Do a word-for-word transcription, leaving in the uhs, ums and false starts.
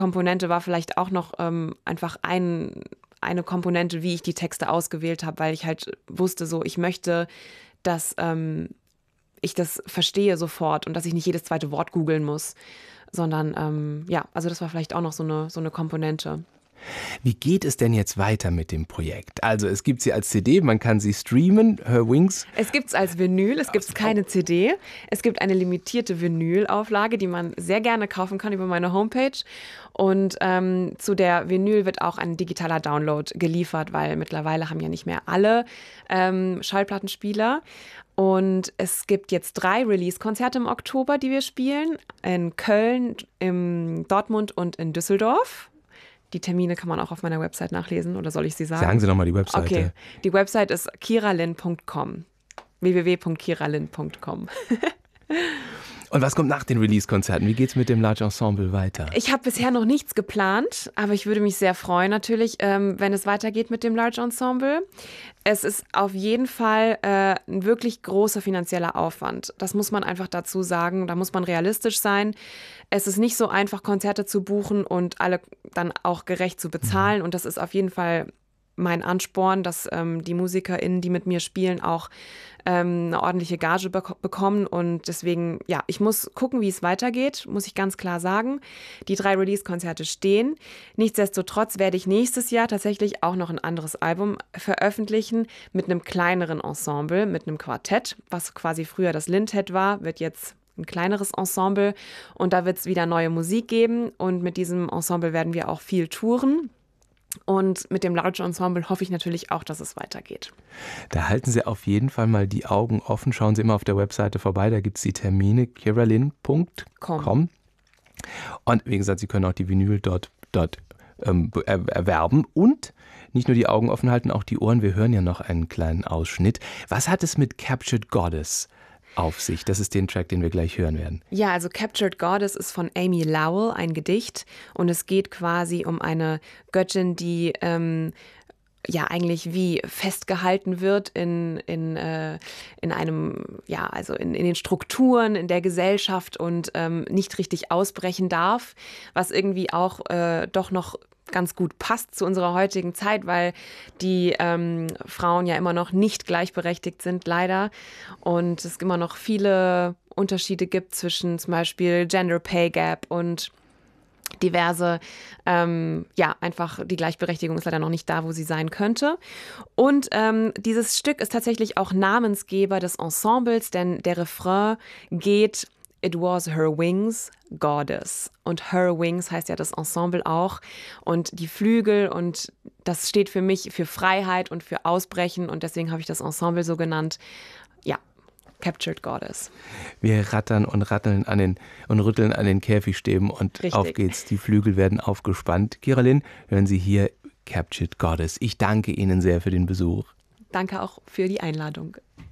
Komponente war vielleicht auch noch ähm, einfach ein, eine Komponente, wie ich die Texte ausgewählt habe, weil ich halt wusste, so ich möchte, dass ähm, ich das verstehe sofort und dass ich nicht jedes zweite Wort googeln muss, sondern ähm, ja, also das war vielleicht auch noch so eine, so eine Komponente. Wie geht es denn jetzt weiter mit dem Projekt? Also es gibt sie als C D, man kann sie streamen, Her Wings. Es gibt es als Vinyl, es gibt keine C D. Es gibt eine limitierte Vinyl-Auflage, die man sehr gerne kaufen kann über meine Homepage. Und ähm, zu der Vinyl wird auch ein digitaler Download geliefert, weil mittlerweile haben ja nicht mehr alle ähm, Schallplattenspieler. Und es gibt jetzt drei Release-Konzerte im Oktober, die wir spielen. In Köln, in Dortmund und in Düsseldorf. Die Termine kann man auch auf meiner Website nachlesen, oder soll ich sie sagen? Sagen Sie nochmal die Webseite. Okay, die Website ist kiralin punkt com. w w w punkt kiralin punkt com. Und was kommt nach den Release-Konzerten? Wie geht's mit dem Large Ensemble weiter? Ich habe bisher noch nichts geplant, aber ich würde mich sehr freuen natürlich, ähm, wenn es weitergeht mit dem Large Ensemble. Es ist auf jeden Fall äh, ein wirklich großer finanzieller Aufwand. Das muss man einfach dazu sagen. Da muss man realistisch sein. Es ist nicht so einfach, Konzerte zu buchen und alle dann auch gerecht zu bezahlen. Mhm. Und das ist auf jeden Fall mein Ansporn, dass ähm, die MusikerInnen, die mit mir spielen, auch ähm, eine ordentliche Gage bek- bekommen. Und deswegen, ja, ich muss gucken, wie es weitergeht, muss ich ganz klar sagen. Die drei Release-Konzerte stehen. Nichtsdestotrotz werde ich nächstes Jahr tatsächlich auch noch ein anderes Album veröffentlichen mit einem kleineren Ensemble, mit einem Quartett, was quasi früher das Lintet war, wird jetzt ein kleineres Ensemble. Und da wird es wieder neue Musik geben. Und mit diesem Ensemble werden wir auch viel touren. Und mit dem Large Ensemble hoffe ich natürlich auch, dass es weitergeht. Da halten Sie auf jeden Fall mal die Augen offen. Schauen Sie immer auf der Webseite vorbei, da gibt es die Termine, kiralin punkt com. Und wie gesagt, Sie können auch die Vinyl dort, dort ähm, erwerben. Und nicht nur die Augen offen halten, auch die Ohren. Wir hören ja noch einen kleinen Ausschnitt. Was hat es mit Captured Goddess auf sich? Das ist den Track, den wir gleich hören werden. Ja, also Captured Goddess ist von Amy Lowell, ein Gedicht. Und es geht quasi um eine Göttin, die ähm, ja eigentlich wie festgehalten wird in, in, äh, in einem, ja, also in, in den Strukturen, in der Gesellschaft und ähm, nicht richtig ausbrechen darf, was irgendwie auch äh, doch noch ganz gut passt zu unserer heutigen Zeit, weil die ähm, Frauen ja immer noch nicht gleichberechtigt sind, leider. Und es immer noch viele Unterschiede gibt zwischen zum Beispiel Gender Pay Gap und diverse, ähm, ja, einfach die Gleichberechtigung ist leider noch nicht da, wo sie sein könnte. Und ähm, dieses Stück ist tatsächlich auch Namensgeber des Ensembles, denn der Refrain geht: It was her wings, goddess. Und her wings heißt ja das Ensemble auch. Und die Flügel, und das steht für mich für Freiheit und für Ausbrechen. Und deswegen habe ich das Ensemble so genannt. Ja, Captured Goddess. Wir rattern und ratteln an den und rütteln an den Käfigstäben und Richtig. Auf geht's. Die Flügel werden aufgespannt. Kiralin, hören Sie hier Captured Goddess. Ich danke Ihnen sehr für den Besuch. Danke auch für die Einladung.